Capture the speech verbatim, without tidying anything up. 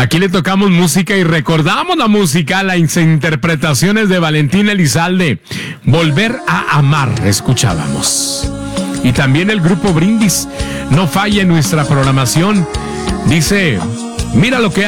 Aquí le tocamos música y recordamos la música, las interpretaciones de Valentín Elizalde. Volver a amar, escuchábamos. Y también el grupo Brindis, no falla en nuestra programación. Dice, mira lo que